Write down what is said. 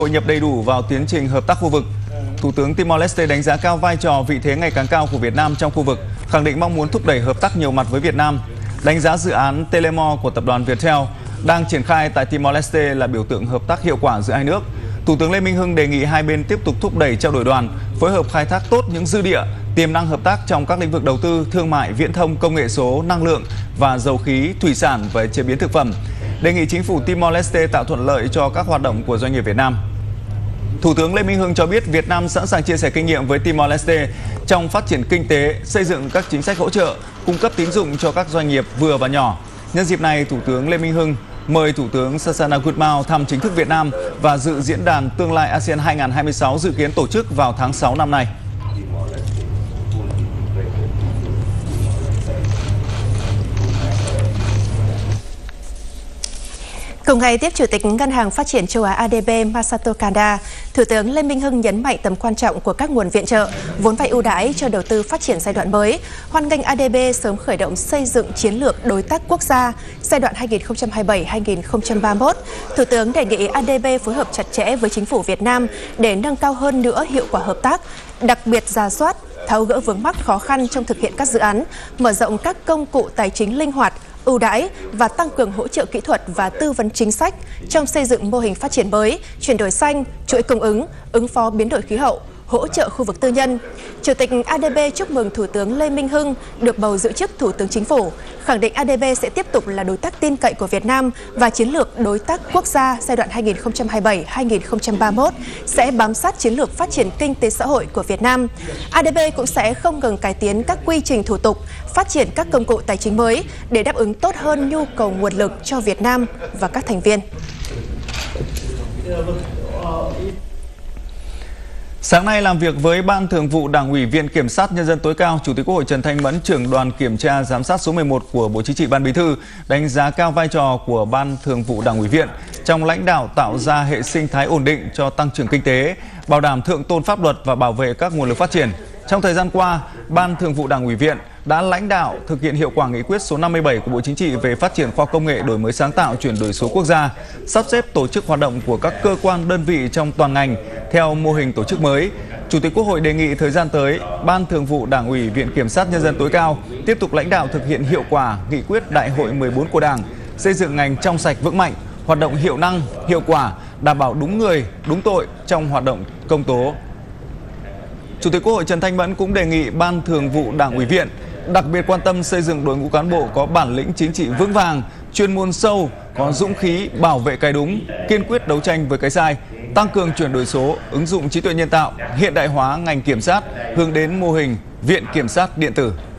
Hội nhập đầy đủ vào tiến trình hợp tác khu vực. Thủ tướng Timor-Leste đánh giá cao vai trò vị thế ngày càng cao của Việt Nam trong khu vực, khẳng định mong muốn thúc đẩy hợp tác nhiều mặt với Việt Nam. Đánh giá dự án Telemore của tập đoàn Viettel đang triển khai tại Timor-Leste là biểu tượng hợp tác hiệu quả giữa hai nước. Thủ tướng Lê Minh Hưng đề nghị hai bên tiếp tục thúc đẩy trao đổi đoàn, phối hợp khai thác tốt những dư địa, tiềm năng hợp tác trong các lĩnh vực đầu tư, thương mại, viễn thông, công nghệ số, năng lượng và dầu khí, thủy sản và chế biến thực phẩm. Đề nghị chính phủ Timor-Leste tạo thuận lợi cho các hoạt động của doanh nghiệp Việt Nam. Thủ tướng Lê Minh Hưng cho biết Việt Nam sẵn sàng chia sẻ kinh nghiệm với Timor-Leste trong phát triển kinh tế, xây dựng các chính sách hỗ trợ, cung cấp tín dụng cho các doanh nghiệp vừa và nhỏ. Nhân dịp này, Thủ tướng Lê Minh Hưng mời Thủ tướng Sasana Gutmao thăm chính thức Việt Nam và dự diễn đàn Tương lai ASEAN 2026 dự kiến tổ chức vào tháng 6 năm nay. Cùng ngày tiếp Chủ tịch Ngân hàng Phát triển châu Á ADB Masato Kanda, Thủ tướng Lê Minh Hưng nhấn mạnh tầm quan trọng của các nguồn viện trợ, vốn vay ưu đãi cho đầu tư phát triển giai đoạn mới, hoan nghênh ADB sớm khởi động xây dựng chiến lược đối tác quốc gia giai đoạn 2027-2031. Thủ tướng đề nghị ADB phối hợp chặt chẽ với chính phủ Việt Nam để nâng cao hơn nữa hiệu quả hợp tác, đặc biệt rà soát, tháo gỡ vướng mắc khó khăn trong thực hiện các dự án, mở rộng các công cụ tài chính linh hoạt, ưu đãi và tăng cường hỗ trợ kỹ thuật và tư vấn chính sách trong xây dựng mô hình phát triển mới, chuyển đổi xanh, chuỗi cung ứng phó biến đổi khí hậu, hỗ trợ khu vực tư nhân. Chủ tịch ADB chúc mừng Thủ tướng Lê Minh Hưng được bầu giữ chức Thủ tướng Chính phủ, khẳng định ADB sẽ tiếp tục là đối tác tin cậy của Việt Nam và chiến lược đối tác quốc gia giai đoạn 2027-2031 sẽ bám sát chiến lược phát triển kinh tế xã hội của Việt Nam. ADB cũng sẽ không ngừng cải tiến các quy trình thủ tục, phát triển các công cụ tài chính mới để đáp ứng tốt hơn nhu cầu nguồn lực cho Việt Nam và các thành viên. Sáng nay làm việc với Ban Thường vụ Đảng ủy Viện Kiểm sát Nhân dân tối cao, Chủ tịch Quốc hội Trần Thanh Mẫn, trưởng đoàn kiểm tra giám sát số 11 của Bộ Chính trị Ban Bí thư, đánh giá cao vai trò của Ban Thường vụ Đảng ủy Viện trong lãnh đạo tạo ra hệ sinh thái ổn định cho tăng trưởng kinh tế, bảo đảm thượng tôn pháp luật và bảo vệ các nguồn lực phát triển. Trong thời gian qua, Ban Thường vụ Đảng ủy Viện đã lãnh đạo thực hiện hiệu quả nghị quyết số 57 của Bộ Chính trị về phát triển khoa học công nghệ, đổi mới sáng tạo, chuyển đổi số quốc gia, sắp xếp tổ chức hoạt động của các cơ quan đơn vị trong toàn ngành theo mô hình tổ chức mới. Chủ tịch Quốc hội đề nghị thời gian tới, Ban Thường vụ Đảng ủy Viện Kiểm sát Nhân dân tối cao tiếp tục lãnh đạo thực hiện hiệu quả nghị quyết Đại hội 14 của Đảng, xây dựng ngành trong sạch vững mạnh, hoạt động hiệu năng, hiệu quả, đảm bảo đúng người, đúng tội trong hoạt động công tố. Chủ tịch Quốc hội Trần Thanh Mẫn cũng đề nghị Ban Thường vụ Đảng ủy Viện đặc biệt quan tâm xây dựng đội ngũ cán bộ có bản lĩnh chính trị vững vàng, chuyên môn sâu, có dũng khí bảo vệ cái đúng, kiên quyết đấu tranh với cái sai, tăng cường chuyển đổi số, ứng dụng trí tuệ nhân tạo, hiện đại hóa ngành kiểm sát, hướng đến mô hình Viện Kiểm sát điện tử.